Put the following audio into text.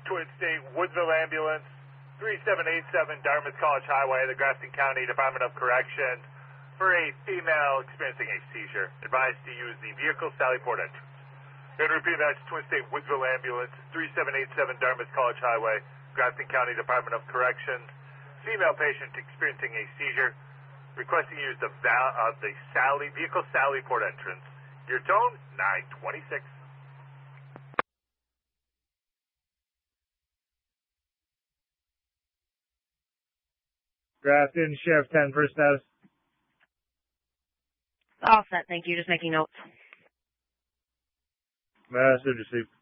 Twin State Woodville Ambulance, 3787 Dartmouth College Highway, the Grafton County Department of Corrections, for a female experiencing a seizure. Advised to use the vehicle Sallyport entrance. And repeat, that's Twin State Woodville Ambulance, 3787 Dartmouth College Highway, Grafton County Department of Corrections. Female patient experiencing a seizure, requesting use the vehicle Sallyport entrance. Your tone, 926. Grafton, Sheriff 10 for status. All set, thank you. Just making notes. Message received.